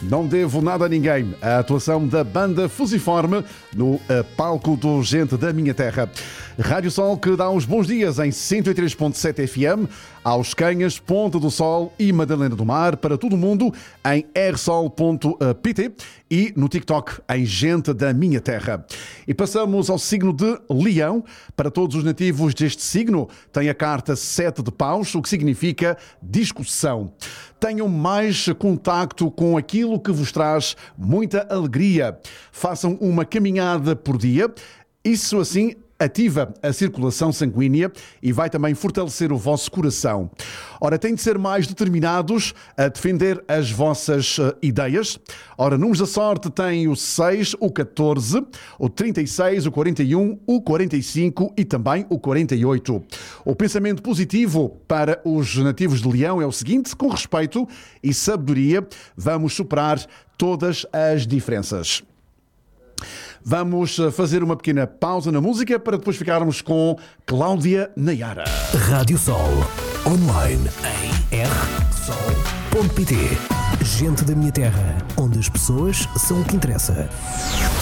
Não Devo Nada a Ninguém, a atuação da banda Fusiforme no palco do Gente da Minha Terra. Rádio Sol que dá os bons dias em 103.7 FM, aos Canhas, Ponta do Sol e Madalena do Mar, para todo o mundo em rsol.pt e no TikTok em Gente da Minha Terra. E passamos ao signo de Leão. Para todos os nativos deste signo, tem a carta 7 de paus, o que significa discussão. Tenham mais contacto com aquilo que vos traz muita alegria. Façam uma caminhada por dia. Isso assim ativa a circulação sanguínea e vai também fortalecer o vosso coração. Ora, têm de ser mais determinados a defender as vossas ideias. Ora, números da sorte têm o 6, o 14, o 36, o 41, o 45 e também o 48. O pensamento positivo para os nativos de Leão é o seguinte: com respeito e sabedoria, vamos superar todas as diferenças. Vamos fazer uma pequena pausa na música para depois ficarmos com Cláudia Nayara. Rádio Sol, online em rsol.pt. Gente da Minha Terra, onde as pessoas são o que interessa.